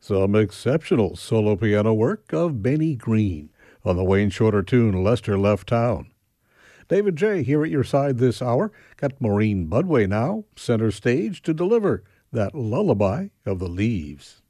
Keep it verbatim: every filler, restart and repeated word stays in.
Some exceptional solo piano work of Benny Green on the Wayne Shorter tune Lester Left Town. David J. here at your side this hour. Got Maureen Budway now, center stage to deliver that lullaby of the leaves.